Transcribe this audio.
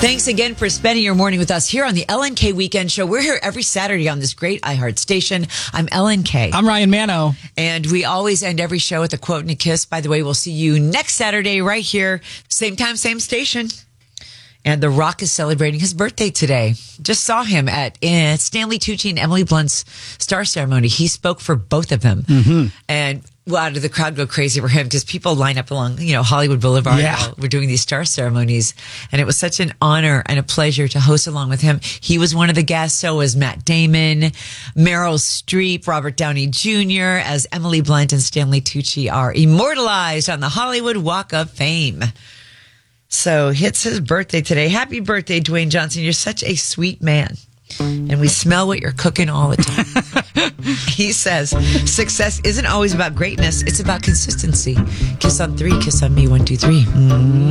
Thanks again for spending your morning with us here on the LNK Weekend Show. We're here every Saturday on this great iHeart station. I'm LNK. I'm Ryan Mano. And we always end every show with a quote and a kiss. By the way, we'll see you next Saturday right here. Same time, same station. And The Rock is celebrating his birthday today. Just saw him at Stanley Tucci and Emily Blunt's star ceremony. He spoke for both of them. Mm-hmm. And wow, did the crowd go crazy for him because people line up along, Hollywood Boulevard. Yeah. While we're doing these star ceremonies. And it was such an honor and a pleasure to host along with him. He was one of the guests. So was Matt Damon, Meryl Streep, Robert Downey Jr., as Emily Blunt and Stanley Tucci are immortalized on the Hollywood Walk of Fame. So it's his birthday today. Happy birthday, Dwayne Johnson. You're such a sweet man. And we smell what you're cooking all the time. He says, success isn't always about greatness. It's about consistency. Kiss on three. Kiss on me. 1, 2, 3.